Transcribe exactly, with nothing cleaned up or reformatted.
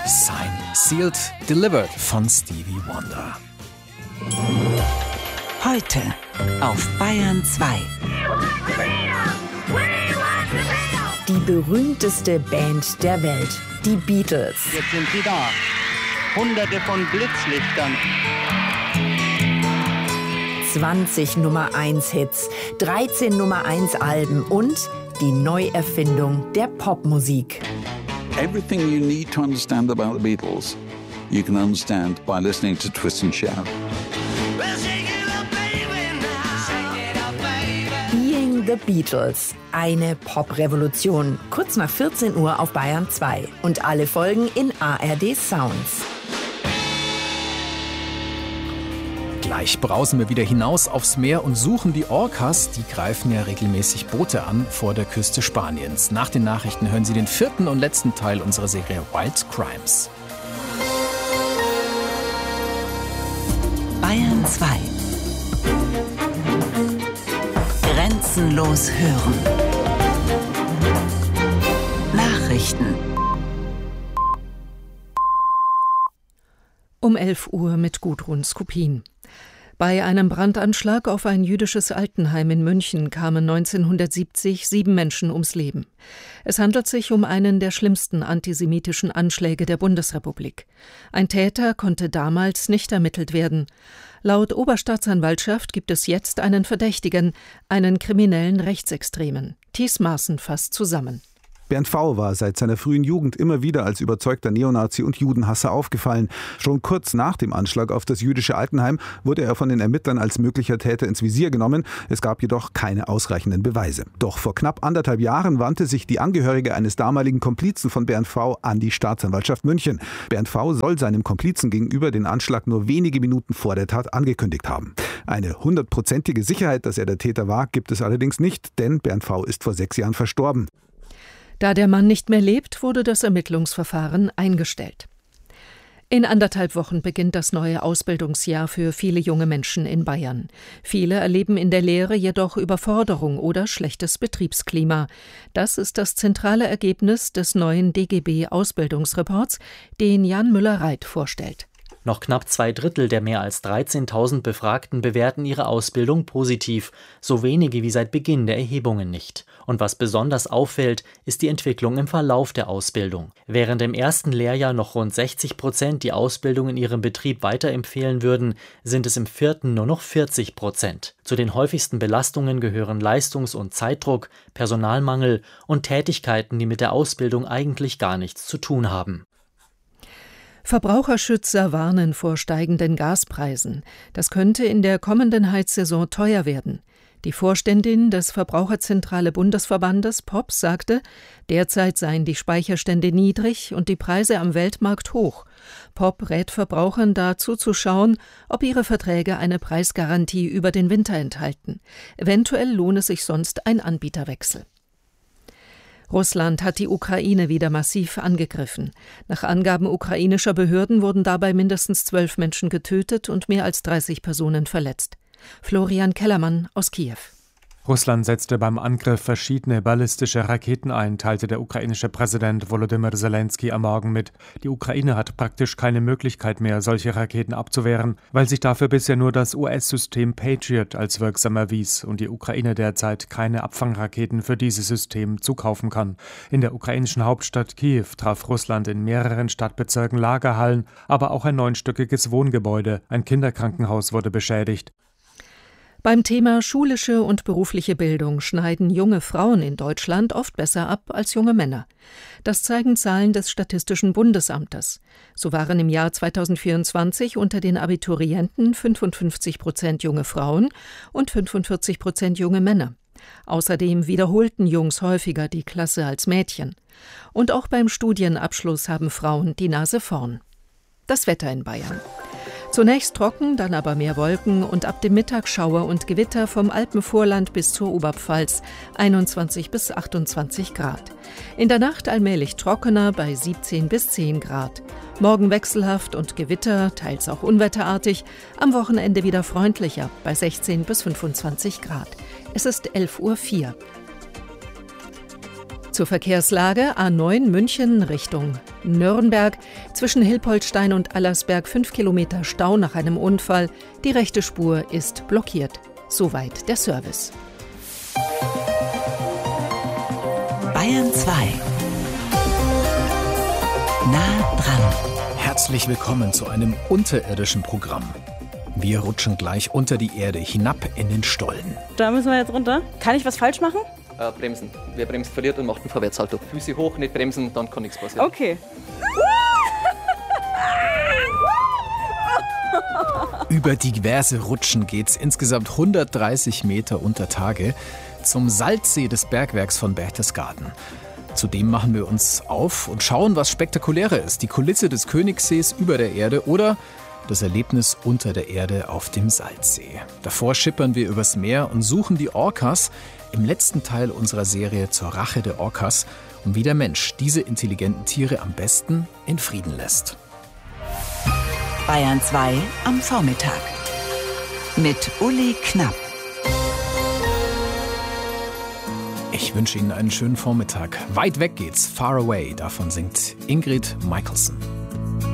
Sign, Sealed, Delivered von Stevie Wonder. Heute auf Bayern zwei. Die berühmteste Band der Welt, die Beatles. Jetzt sind sie da. Hunderte von Blitzlichtern. zwanzig Nummer eins Hits, dreizehn Nummer eins Alben und die Neuerfindung der Popmusik. Everything you need to understand about the Beatles, you can understand by listening to Twist and Shout. Being the Beatles, eine Pop-Revolution. Kurz nach vierzehn Uhr auf Bayern zwei und alle Folgen in A R D Sounds. Gleich brausen wir wieder hinaus aufs Meer und suchen die Orcas. Die greifen ja regelmäßig Boote an vor der Küste Spaniens. Nach den Nachrichten hören Sie den vierten und letzten Teil unserer Serie Wild Crimes. Bayern zwei. Grenzenlos hören. Nachrichten. Um elf Uhr mit Gudrun Skupin. Bei einem Brandanschlag auf ein jüdisches Altenheim in München kamen neunzehnhundertsiebzig sieben Menschen ums Leben. Es handelt sich um einen der schlimmsten antisemitischen Anschläge der Bundesrepublik. Ein Täter konnte damals nicht ermittelt werden. Laut Oberstaatsanwaltschaft gibt es jetzt einen Verdächtigen, einen kriminellen Rechtsextremen. Thies Maaßen fasst zusammen. Bernd V. war seit seiner frühen Jugend immer wieder als überzeugter Neonazi und Judenhasser aufgefallen. Schon kurz nach dem Anschlag auf das jüdische Altenheim wurde er von den Ermittlern als möglicher Täter ins Visier genommen. Es gab jedoch keine ausreichenden Beweise. Doch vor knapp anderthalb Jahren wandte sich die Angehörige eines damaligen Komplizen von Bernd V. an die Staatsanwaltschaft München. Bernd V. soll seinem Komplizen gegenüber den Anschlag nur wenige Minuten vor der Tat angekündigt haben. Eine hundertprozentige Sicherheit, dass er der Täter war, gibt es allerdings nicht, denn Bernd V. ist vor sechs Jahren verstorben. Da der Mann nicht mehr lebt, wurde das Ermittlungsverfahren eingestellt. In anderthalb Wochen beginnt das neue Ausbildungsjahr für viele junge Menschen in Bayern. Viele erleben in der Lehre jedoch Überforderung oder schlechtes Betriebsklima. Das ist das zentrale Ergebnis des neuen D G B-Ausbildungsreports, den Jan Müller-Reit vorstellt. Noch knapp zwei Drittel der mehr als dreizehntausend Befragten bewerten ihre Ausbildung positiv, so wenige wie seit Beginn der Erhebungen nicht. Und was besonders auffällt, ist die Entwicklung im Verlauf der Ausbildung. Während im ersten Lehrjahr noch rund sechzig Prozent die Ausbildung in ihrem Betrieb weiterempfehlen würden, sind es im vierten nur noch vierzig Prozent. Zu den häufigsten Belastungen gehören Leistungs- und Zeitdruck, Personalmangel und Tätigkeiten, die mit der Ausbildung eigentlich gar nichts zu tun haben. Verbraucherschützer warnen vor steigenden Gaspreisen. Das könnte in der kommenden Heizsaison teuer werden. Die Vorständin des Verbraucherzentrale Bundesverbandes P O P sagte, derzeit seien die Speicherstände niedrig und die Preise am Weltmarkt hoch. P O P rät Verbrauchern dazu zu schauen, ob ihre Verträge eine Preisgarantie über den Winter enthalten. Eventuell lohne sich sonst ein Anbieterwechsel. Russland hat die Ukraine wieder massiv angegriffen. Nach Angaben ukrainischer Behörden wurden dabei mindestens zwölf Menschen getötet und mehr als dreißig Personen verletzt. Florian Kellermann aus Kiew. Russland setzte beim Angriff verschiedene ballistische Raketen ein, teilte der ukrainische Präsident Volodymyr Zelensky am Morgen mit. Die Ukraine hat praktisch keine Möglichkeit mehr, solche Raketen abzuwehren, weil sich dafür bisher nur das U S-System Patriot als wirksam erwies und die Ukraine derzeit keine Abfangraketen für dieses System zukaufen kann. In der ukrainischen Hauptstadt Kiew traf Russland in mehreren Stadtbezirken Lagerhallen, aber auch ein neunstöckiges Wohngebäude. Ein Kinderkrankenhaus wurde beschädigt. Beim Thema schulische und berufliche Bildung schneiden junge Frauen in Deutschland oft besser ab als junge Männer. Das zeigen Zahlen des Statistischen Bundesamtes. So waren im Jahr zweitausendvierundzwanzig unter den Abiturienten fünfundfünfzig Prozent junge Frauen und fünfundvierzig Prozent junge Männer. Außerdem wiederholten Jungs häufiger die Klasse als Mädchen. Und auch beim Studienabschluss haben Frauen die Nase vorn. Das Wetter in Bayern. Zunächst trocken, dann aber mehr Wolken und ab dem Mittag Schauer und Gewitter vom Alpenvorland bis zur Oberpfalz, einundzwanzig bis achtundzwanzig Grad. In der Nacht allmählich trockener bei siebzehn bis zehn Grad. Morgen wechselhaft und Gewitter, teils auch unwetterartig, am Wochenende wieder freundlicher bei sechzehn bis fünfundzwanzig Grad. Es ist elf Uhr vier. Zur Verkehrslage A neun München Richtung Nürnberg, zwischen Hilpoltstein und Allersberg fünf Kilometer Stau nach einem Unfall. Die rechte Spur ist blockiert. Soweit der Service. Bayern zwei. Nah dran. Herzlich willkommen zu einem unterirdischen Programm. Wir rutschen gleich unter die Erde, hinab in den Stollen. Da müssen wir jetzt runter. Kann ich was falsch machen? Äh, bremsen. Wer bremst, verliert und macht einen Vorwärtssalto. Füße hoch, nicht bremsen, dann kann nichts passieren. Okay. Über diverse Rutschen geht's insgesamt hundertdreißig Meter unter Tage zum Salzsee des Bergwerks von Berchtesgaden. Zudem machen wir uns auf und schauen, was spektakulärer ist. Die Kulisse des Königssees über der Erde oder das Erlebnis unter der Erde auf dem Salzsee. Davor schippern wir übers Meer und suchen die Orcas im letzten Teil unserer Serie zur Rache der Orcas und wie der Mensch diese intelligenten Tiere am besten in Frieden lässt. Bayern zwei am Vormittag. Mit Uli Knapp. Ich wünsche Ihnen einen schönen Vormittag. Weit weg geht's, Far Away, davon singt Ingrid Michaelson.